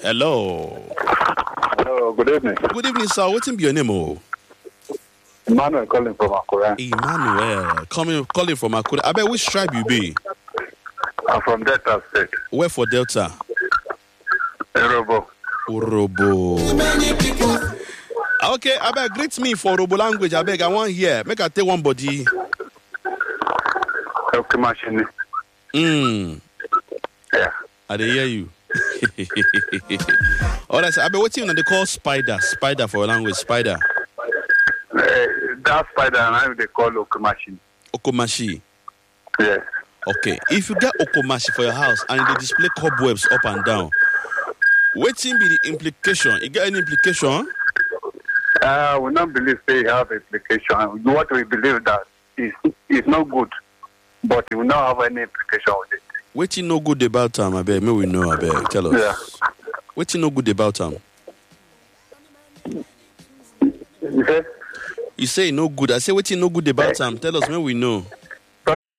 Hello. Hello, good evening. Good evening, sir. What's be your name? Emmanuel calling from Akure. Emmanuel. Calling from Akure. I bet which tribe you be? I'm from Delta State. Where for Delta? Erobo. Urobo. Okay, I beg greet me for Urobo language. I beg I want hear. Make I take one body. Okay, machine. Yeah. I dey hear you. Alright, so I beg what you they call spider. Spider for language. Spider. That spider and they call Okomashi. Okomashi. Yes. Okay. If you get Okomashi for your house and they display cobwebs up and down, waiting be the implication. You get any implication? We don't believe they have implication. What we believe that is not good, but it will not have any implication with it. Waiting no good about time, I beg. May we know, I beg. Tell us. Yeah. Waiting no good about time. You say? You say no good. I say waiting no good about time. Tell us, may we know.